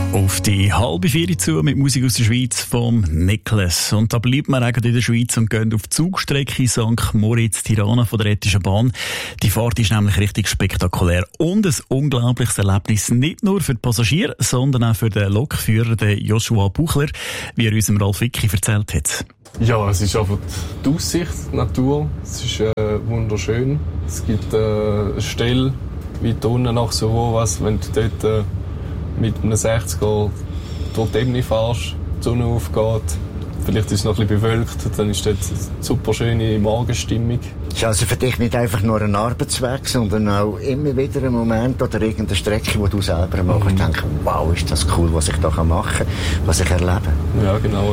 Auf die 3:30 zu mit Musik aus der Schweiz vom Nicholas. Und da bleibt man eigentlich in der Schweiz und gehen auf die Zugstrecke St. Moritz-Tirana von der Rätischen Bahn. Die Fahrt ist nämlich richtig spektakulär und ein unglaubliches Erlebnis, nicht nur für die Passagiere, sondern auch für den Lokführer, den Joshua Buchler, wie er unserem Ralf Wicki erzählt hat. Ja, es ist einfach die Aussicht, die Natur. Es ist wunderschön. Es gibt eine Stelle weit unten nach Surovas, wenn du dort mit einem 60er durch die Ebene fährst, die Sonne aufgeht, vielleicht ist es noch ein bisschen bewölkt, dann ist dort eine super schöne Morgenstimmung. Es ist also für dich nicht einfach nur ein Arbeitsweg, sondern auch immer wieder ein Moment oder irgendeine Strecke, die du selber machst und denkst, wow, ist das cool, was ich da machen kann, was ich erlebe. Ja, genau,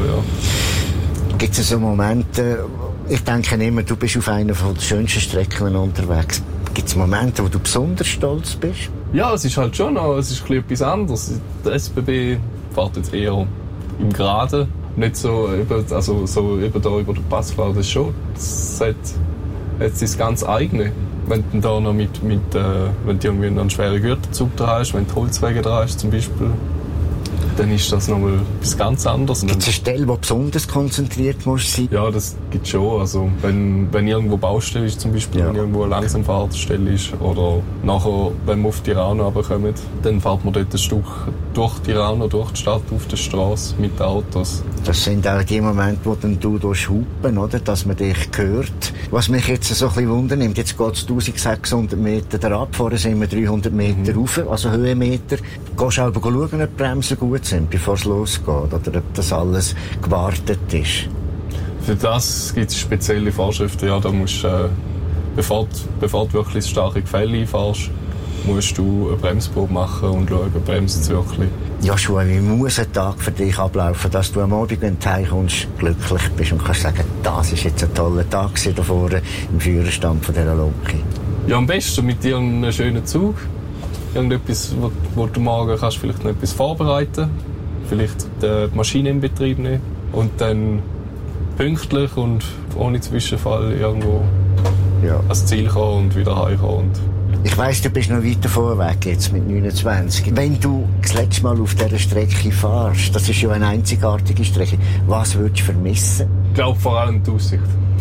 ja. Gibt es so Momente, ich denke immer, du bist auf einer der schönsten Strecken unterwegs. Gibt es Momente, wo du besonders stolz bist? Ja, es ist halt schon noch, es ist ein bisschen etwas anderes. Der SBB fährt jetzt eher im Geraden, nicht so über, also so über den Pass fahren, das schon. Das hat jetzt das ganz eigene. Wenn du da noch wenn du irgendwie einen schweren Güterzug da hast, wenn du Holzwege da hast zum Beispiel, dann ist das nochmal etwas ganz anderes. Gibt es eine Stelle, wo besonders konzentriert musst sein? Ja, das gibt es schon. Also, wenn irgendwo Baustelle ist, zum Beispiel, wenn irgendwo eine Langsamfahrstelle ist, oder nachher, wenn wir auf Tirana runterkommen, dann fährt man dort ein Stück durch Tirana, durch die Stadt, auf der Straße mit den Autos. Das sind auch die Momente, wo dann du hupen, oder? Dass man dich hört. Was mich jetzt so ein bisschen wundernimmt, jetzt geht es 1600 Meter derab, vorher sind wir 300 Meter rauf, also Höhenmeter. Gehst du auch schauen, ob die Bremsen gut sind, bevor es losgeht, oder ob das alles gewartet ist? Für das gibt es spezielle Vorschriften. Ja, da musst bevor du wirklich das starke Gefälle einfahrst, musst du eine Bremsprobe machen und schauen, bremst es wirklich. Joshua, wie muss ein Tag für dich ablaufen, dass du am Abend, wenn du heimkommst, glücklich bist und kannst sagen, das ist jetzt ein toller Tag da vorne im Führerstand von dieser Loki? Ja, am besten mit dir einen schönen Zug. Irgendetwas, wo du morgen kannst vielleicht noch etwas vorbereiten, vielleicht die Maschine in Betrieb nehmen und dann pünktlich und ohne Zwischenfall irgendwo ans Ziel kommen und wieder heimkommen. Ich weiss, du bist noch weiter vorweg jetzt mit 29. Wenn du das letzte Mal auf dieser Strecke fährst, das ist ja eine einzigartige Strecke, was würdest du vermissen? Ich glaube vor allem die Aussicht.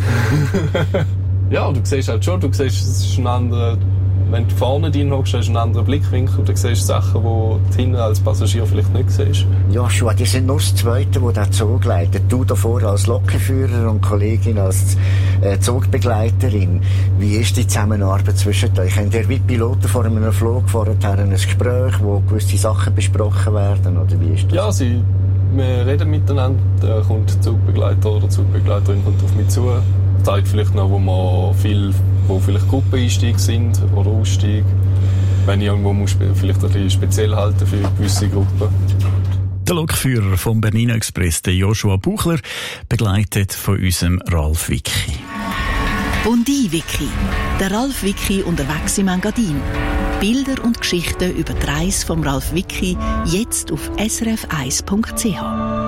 Ja, du siehst halt schon, es ist ein anderer. Wenn du vorne drin hockst, hast du einen anderen Blickwinkel. Du siehst Sachen, die du hinten als Passagier vielleicht nicht siehst. Joshua, die sind nur das Zweite, das den Zug leitet. Du davor als Lokführer und Kollegin als Zugbegleiterin. Wie ist die Zusammenarbeit zwischen euch? Habt ihr wie Piloten vor einem Flug vorher ein Gespräch, wo gewisse Sachen besprochen werden? Oder wie ist das? Ja, wir reden miteinander. Da kommt der Zugbegleiter oder die Zugbegleiterin kommt auf mich zu. Zeigt vielleicht noch, wo vielleicht Gruppeneinstieg sind oder Ausstieg. Wenn ich irgendwo vielleicht ein bisschen speziell halten für gewisse Gruppen. Der Lokführer vom Bernina Express, der Joshua Buchler, begleitet von unserem Ralf Wicki. Bondi Wicki. Der Ralf Wicki unterwegs im Engadin. Bilder und Geschichten über die Reise vom Ralf Wicki jetzt auf srf1.ch.